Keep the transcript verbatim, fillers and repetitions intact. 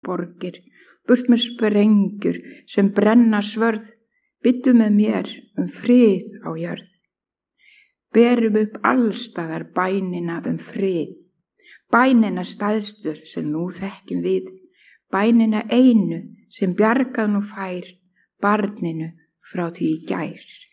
borgir, burt með sprengjur sem brenna svörð, byttu með mér um frið á jörð. Berum upp allstaðar bænina um frið, bænina stæðstur sem nú þekkjum við, bænina einu sem bjargað nú fær barninu frá því í gær.